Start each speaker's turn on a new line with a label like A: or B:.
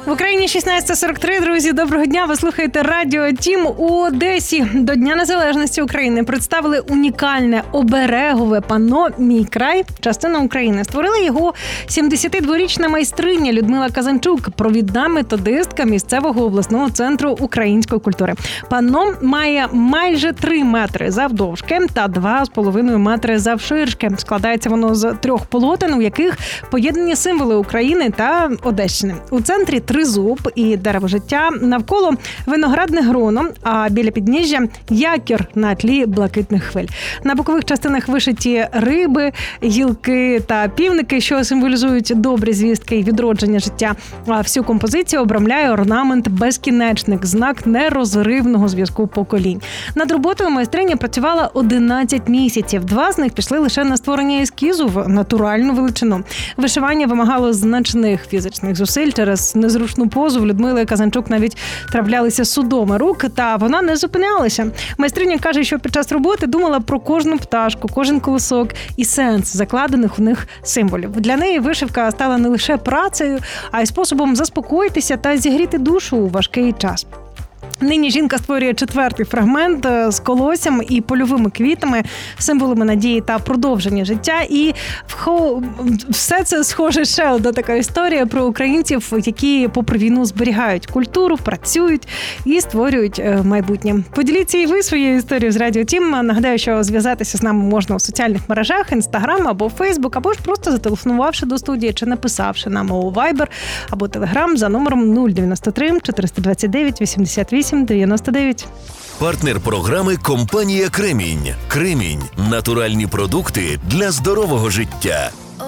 A: В Україні 16:43, друзі, доброго дня. Ви слухаєте Радіо Тім. У Одесі до Дня Незалежності України представили унікальне оберегове панно «Мій край. Частина України». Створила його 72-річна майстриня Людмила Казанчук, провідна методистка місцевого обласного центру української культури. Панно має майже 3 метри завдовжки та 2,5 метри завширшки. Складається воно з 3 полотен, у яких поєднані символи України та Одещини. У центрі тризуб і дерево життя, навколо виноградне гроно, а біля підніжжя якір на тлі блакитних хвиль. На бокових частинах вишиті риби, гілки та півники, що символізують добрі звістки і відродження життя. А всю композицію обрамляє орнамент «Безкінечник», знак нерозривного зв'язку поколінь. Над роботою майстриня працювала 11 місяців. 2 з них пішли лише на створення ескізу в натуральну величину. Вишивання вимагало значних фізичних зусиль. Через незручну позу в Людмили Казанчук навіть травлялися судоми рук, та вона не зупинялася. Майстриня каже, що під час роботи думала про кожну пташку, кожен колосок і сенс закладених в них символів. Для неї вишивка стала не лише працею, а й способом заспокоїтися та зігріти душу у важкий час. Нині жінка створює 4-й фрагмент з колоссям і польовими квітами, символами надії та продовження життя. І все це схоже ще одна така історія про українців, які попри війну зберігають культуру, працюють і створюють майбутнє. Поділіться і ви своєю історією з Радіо Тім. Нагадаю, що зв'язатися з нами можна у соціальних мережах, Інстаграм або Фейсбук, або ж просто зателефонувавши до студії чи написавши нам у Viber або Telegram за номером 093 429 88 99.
B: Партнер програми – компанія «Кремінь». «Кремінь» – натуральні продукти для здорового життя.